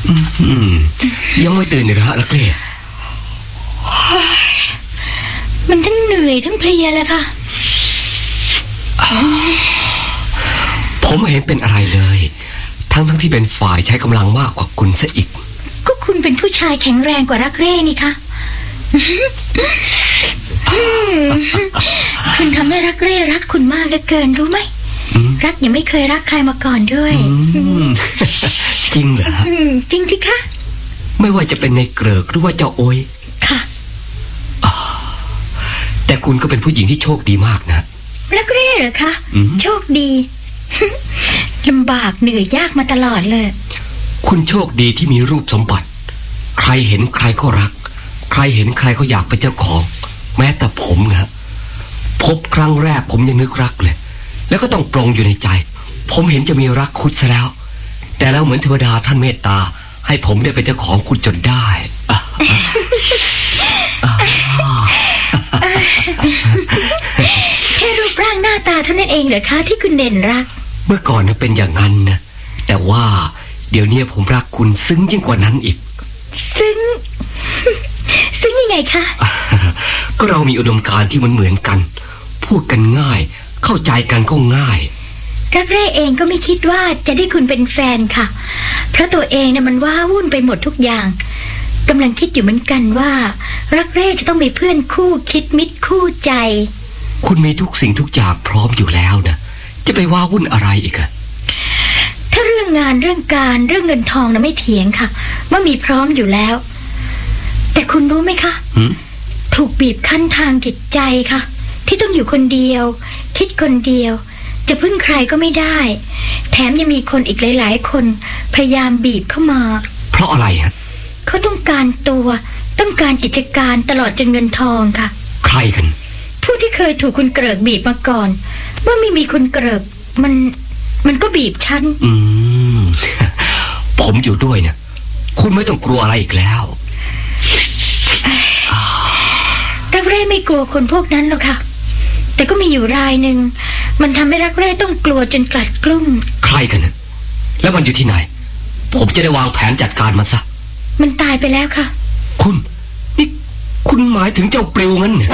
ยังไม่ตื่นเลยเหรอรักเล่มันทั้งเหนื่อยทั้งเพลียเลยค่ะผมไม่เห็นเป็นอะไรเลยทั้งที่เป็นฝ่ายใช้กำลังมากกว่าคุณซะอีกก็คุณเป็นผู้ชายแข็งแรงกว่ารักเร่นี่คะคุณทำให้รักเร่รักคุณมากเหลือเกินรู้ไหมรักยังไม่เคยรักใครมาก่อนด้วยจริงเหรอจริงสิคะไม่ว่าจะเป็นในเกริกหรือว่าเจ้าโอยค่ะแต่คุณก็เป็นผู้หญิงที่โชคดีมากนะรักเร่เหรอคะโชคดีลำบากเหนื่อยยากมาตลอดเลยคุณโชคดีที่มีรูปสมบัติใครเห็นใครก็รักใครเห็นใครก็อยากเป็นเจ้าของแม้แต่ผมนะพบครั้งแรกผมยังนึกรักเลยแล้วก็ต้องปรงอยู่ในใจผมเห็นจะมีรักคุณซะแล้วแต่แล้วเหมือนเทวดาท่านเมตตาให้ผมได้เป็นเจ้าของคุณจนได้แค่รูปร่างหน้าตาเท่านั้นเองเหรอคะที่คุณเด่นรักเมื่อก่อนนะเป็นอย่างนั้นนะแต่ว่าเดี๋ยวนี้ผมรักคุณซึ้งยิ่งกว่านั้นอีกซึ้งยังไงคะก็เรามีอุดมการณ์ที่เหมือนกันพูดกันง่ายเข้าใจกันก็ง่ายรักเร่เองก็ไม่คิดว่าจะได้คุณเป็นแฟนค่ะเพราะตัวเองเนี่ยมันว้าวุ่นไปหมดทุกอย่างกำลังคิดอยู่เหมือนกันว่ารักเร่จะต้องมีเพื่อนคู่คิดมิตรคู่ใจคุณมีทุกสิ่งทุกอย่างพร้อมอยู่แล้วนะจะไปว้าวุ่นอะไรอีกอะถ้าเรื่องงานเรื่องการเรื่องเงินทองนะไม่เถียงค่ะว่ามีพร้อมอยู่แล้วแต่คุณรู้ไหมคะถูกบีบคั้นทางจิตใจค่ะที่ต้องอยู่คนเดียวคิดคนเดียวจะพึ่งใครก็ไม่ได้แถมยังมีคนอีกหลายๆคนพยายามบีบเข้ามาเพราะอะไรฮะเขาต้องการตัวต้องการกิจการตลอดจนเงินทองค่ะใครกันผู้ที่เคยถูกคุณเกริกบีบมาก่อนเมื่อไม่มีคุณเกริกมันก็บีบฉันผมอยู่ด้วยเนี่ยคุณไม่ต้องกลัวอะไรอีกแล้วรักเร่ไม่กลัวคนพวกนั้นหรอกค่ะแต่ก็มีอยู่รายหนึ่งมันทำให้รักเร่ต้องกลัวจนกลัดกลุ้มใครกันนะแล้วมันอยู่ที่ไหนผมจะได้วางแผนจัดการมันซะมันตายไปแล้วค่ะนี่คุณหมายถึงเจ้าปลิวงั้น